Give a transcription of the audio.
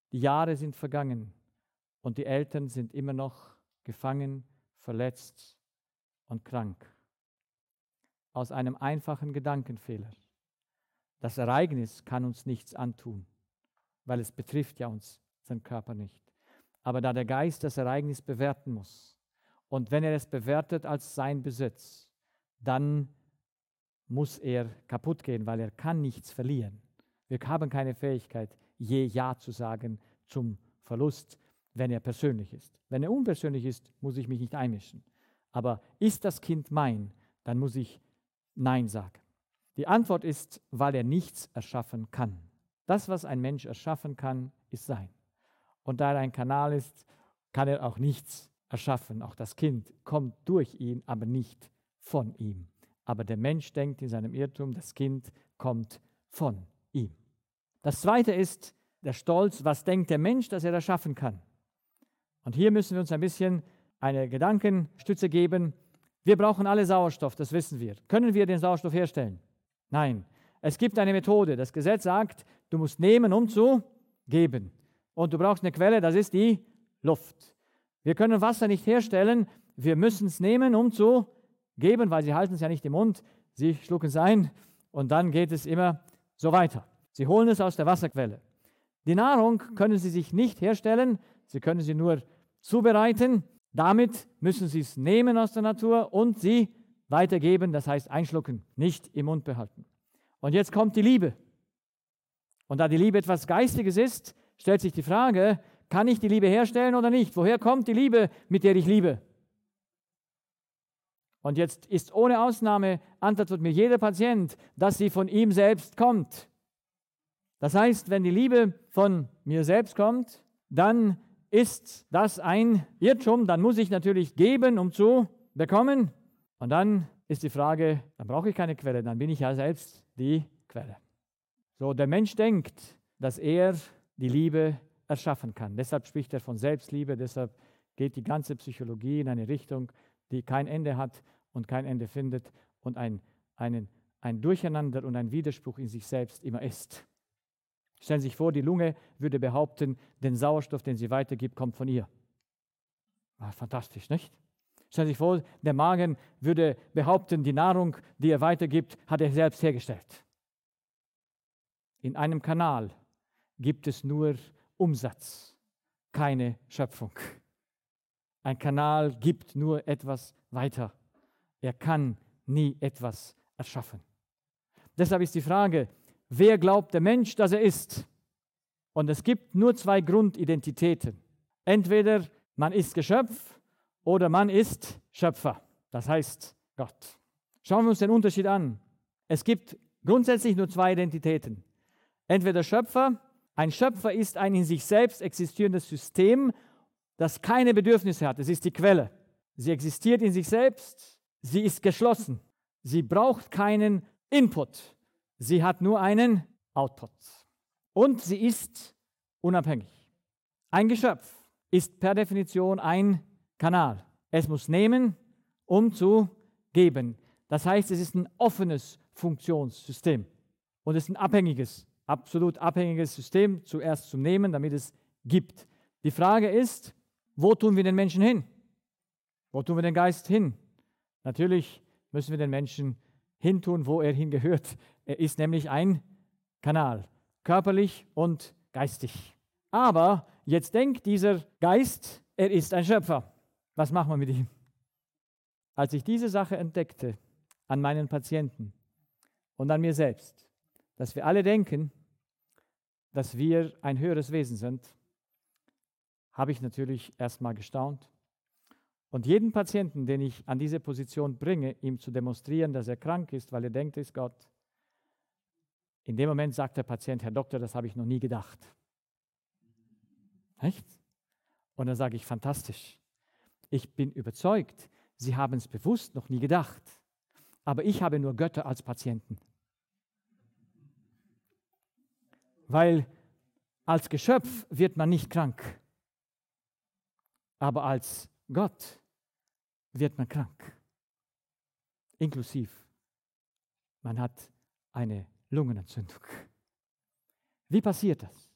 Die Jahre sind vergangen und die Eltern sind immer noch gefangen, verletzt und krank. Aus einem einfachen Gedankenfehler. Das Ereignis kann uns nichts antun, weil es betrifft ja unseren Körper nicht. Aber da der Geist das Ereignis bewerten muss und wenn er es bewertet als sein Besitz, dann muss er kaputt gehen, weil er kann nichts verlieren. Wir haben keine Fähigkeit, je Ja zu sagen zum Verlust, wenn er persönlich ist. Wenn er unpersönlich ist, muss ich mich nicht einmischen. Aber ist das Kind mein, dann muss ich Nein sagen. Die Antwort ist, weil er nichts erschaffen kann. Das, was ein Mensch erschaffen kann, ist sein. Und da er ein Kanal ist, kann er auch nichts erschaffen. Auch das Kind kommt durch ihn, aber nicht von ihm. Aber der Mensch denkt in seinem Irrtum, das Kind kommt von ihm. Das Zweite ist der Stolz. Was denkt der Mensch, dass er erschaffen kann? Und hier müssen wir uns ein bisschen eine Gedankenstütze geben. Wir brauchen alle Sauerstoff, das wissen wir. Können wir den Sauerstoff herstellen? Nein. Es gibt eine Methode. Das Gesetz sagt, du musst nehmen, um zu geben. Und du brauchst eine Quelle, das ist die Luft. Wir können Wasser nicht herstellen. Wir müssen es nehmen, um zu geben, weil sie halten es ja nicht im Mund. Sie schlucken es ein und dann geht es immer so weiter. Sie holen es aus der Wasserquelle. Die Nahrung können sie sich nicht herstellen. Sie können sie nur zubereiten. Damit müssen sie es nehmen aus der Natur und sie weitergeben, das heißt einschlucken, nicht im Mund behalten. Und jetzt kommt die Liebe. Und da die Liebe etwas Geistiges ist, stellt sich die Frage, kann ich die Liebe herstellen oder nicht? Woher kommt die Liebe, mit der ich liebe? Und jetzt ist ohne Ausnahme, antwortet mir jeder Patient, dass sie von ihm selbst kommt. Das heißt, wenn die Liebe von mir selbst kommt, dann ist das ein Irrtum, dann muss ich natürlich geben, um zu bekommen. Und dann ist die Frage, dann brauche ich keine Quelle, dann bin ich ja selbst die Quelle. So, der Mensch denkt, dass er die Liebe erschaffen kann. Deshalb spricht er von Selbstliebe, deshalb geht die ganze Psychologie in eine Richtung, die kein Ende hat und kein Ende findet und ein Durcheinander und ein Widerspruch in sich selbst immer ist. Stellen Sie sich vor, die Lunge würde behaupten, den Sauerstoff, den sie weitergibt, kommt von ihr. Fantastisch, nicht? Stellen Sie sich vor, der Magen würde behaupten, die Nahrung, die er weitergibt, hat er selbst hergestellt. In einem Kanal gibt es nur Umsatz, keine Schöpfung. Ein Kanal gibt nur etwas weiter. Er kann nie etwas erschaffen. Deshalb ist die Frage, wer glaubt der Mensch, dass er ist? Und es gibt nur zwei Grundidentitäten. Entweder man ist Geschöpf oder man ist Schöpfer. Das heißt Gott. Schauen wir uns den Unterschied an. Es gibt grundsätzlich nur zwei Identitäten. Entweder Schöpfer. Ein Schöpfer ist ein in sich selbst existierendes System, das keine Bedürfnisse hat. Es ist die Quelle. Sie existiert in sich selbst. Sie ist geschlossen. Sie braucht keinen Input. Sie hat nur einen Output. Und sie ist unabhängig. Ein Geschöpf ist per Definition ein Kanal. Es muss nehmen, um zu geben. Das heißt, es ist ein offenes Funktionssystem. Und es ist ein abhängiges, absolut abhängiges System, zuerst zum Nehmen, damit es gibt. Die Frage ist, wo tun wir den Menschen hin? Wo tun wir den Geist hin? Natürlich müssen wir den Menschen hintun, wo er hingehört. Er ist nämlich ein Kanal, körperlich und geistig. Aber jetzt denkt dieser Geist, er ist ein Schöpfer. Was machen wir mit ihm? Als ich diese Sache entdeckte an meinen Patienten und an mir selbst, dass wir alle denken, dass wir ein höheres Wesen sind, habe ich natürlich erstmal gestaunt. Und jeden Patienten, den ich an diese Position bringe, ihm zu demonstrieren, dass er krank ist, weil er denkt, er ist Gott, in dem Moment sagt der Patient, Herr Doktor, das habe ich noch nie gedacht. Echt? Und dann sage ich, fantastisch. Ich bin überzeugt, Sie haben es bewusst noch nie gedacht. Aber ich habe nur Götter als Patienten. Weil als Geschöpf wird man nicht krank. Aber als Gott wird man krank. Inklusiv, man hat eine Lungenentzündung. Wie passiert das?